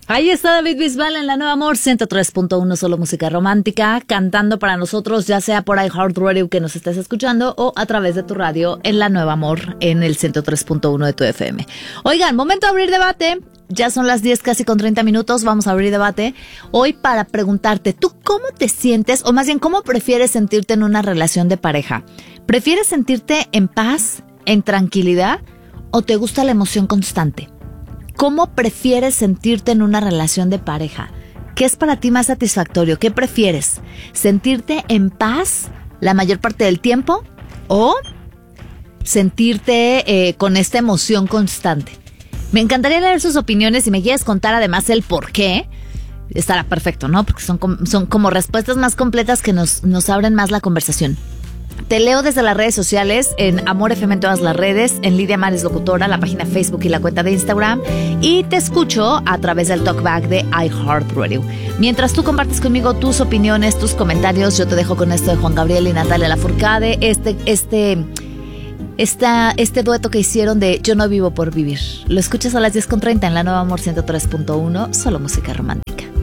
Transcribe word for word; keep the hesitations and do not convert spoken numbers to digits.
Ahí está David Bisbal en La Nueva Amor ciento tres punto uno, solo música romántica, cantando para nosotros, ya sea por iHeartRadio que nos estés escuchando o a través de tu radio en La Nueva Amor en el ciento tres punto uno de tu F M. Oigan, momento de abrir debate. Ya son las diez casi con treinta minutos, vamos a abrir debate. Hoy para preguntarte, ¿tú cómo te sientes? O más bien, ¿cómo prefieres sentirte en una relación de pareja? ¿Prefieres sentirte en paz, en tranquilidad o te gusta la emoción constante? ¿Cómo prefieres sentirte en una relación de pareja? ¿Qué es para ti más satisfactorio? ¿Qué prefieres? ¿Sentirte en paz la mayor parte del tiempo o sentirte eh, con esta emoción constante? Me encantaría leer sus opiniones. Si me quieres contar además el por qué, estará perfecto, ¿no? Porque son, com- son como respuestas más completas que nos, nos abren más la conversación. Te leo desde las redes sociales, en Amor F M en todas las redes, en Lidia Mares Locutora, la página Facebook y la cuenta de Instagram, y te escucho a través del talkback de iHeartRadio. Mientras tú compartes conmigo tus opiniones, tus comentarios, yo te dejo con esto de Juan Gabriel y Natalia Lafourcade, este, este, esta, este dueto que hicieron de Yo no vivo por vivir. Lo escuchas a las diez con treinta en La Nueva Amor ciento tres punto uno, solo música romántica.